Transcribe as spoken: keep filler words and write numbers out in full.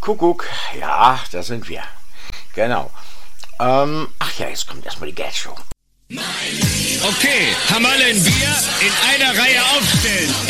Kuckuck. Ja, da sind wir. Genau. Ähm, ach ja, jetzt kommt erstmal die Gag-Show. Okay, haben alle ein Bier in einer Reihe aufstellen.